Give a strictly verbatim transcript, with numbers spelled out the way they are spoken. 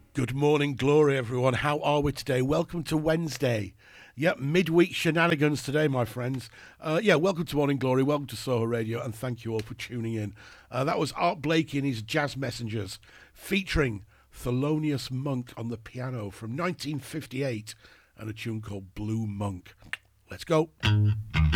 Good morning, glory, everyone. How are we today? Welcome to Wednesday. Yep, midweek shenanigans today, my friends. Uh, yeah, welcome to Morning Glory, welcome to Soho Radio, and thank you all for tuning in. Uh, that was Art Blakey and his Jazz Messengers, featuring Thelonious Monk on the piano from nineteen fifty-eight, and a tune called Blue Monk. Let's go.